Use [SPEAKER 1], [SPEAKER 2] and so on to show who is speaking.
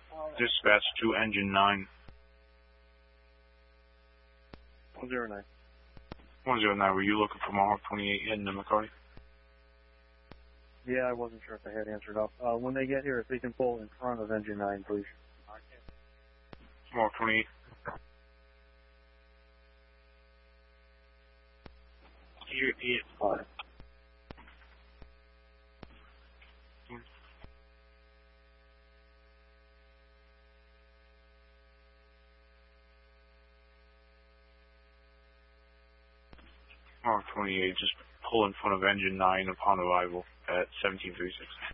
[SPEAKER 1] Dispatch to engine 9.
[SPEAKER 2] 109.
[SPEAKER 1] 109, were you looking for Mohawk 28 heading to McCarty?
[SPEAKER 2] Yeah, I wasn't sure if they had answered up. When they get here, if they can pull in front of engine 9, please.
[SPEAKER 1] Mohawk 28.
[SPEAKER 3] Can you repeat?
[SPEAKER 2] Alright.
[SPEAKER 1] Mohawk 28, just pull in front of engine 9 upon arrival at 1736.